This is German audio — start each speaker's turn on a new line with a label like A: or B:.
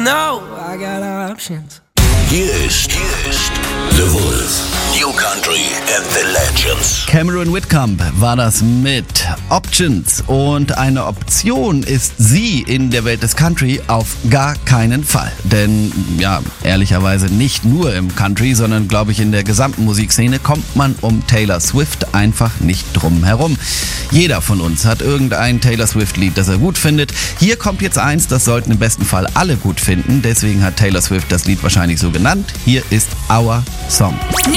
A: know I got options.
B: Hier ist The Wolf. New Country and the Legends.
C: Cameron Whitcomb war das mit Options. Und eine Option ist sie in der Welt des Country auf gar keinen Fall. Denn, ja, ehrlicherweise nicht nur im Country, sondern, glaube ich, in der gesamten Musikszene kommt man um Taylor Swift einfach nicht drum herum. Jeder von uns hat irgendein Taylor Swift-Lied, das er gut findet. Hier kommt jetzt eins, das sollten im besten Fall alle gut finden. Deswegen hat Taylor Swift das Lied wahrscheinlich so genannt. Hier ist Our Song.
D: New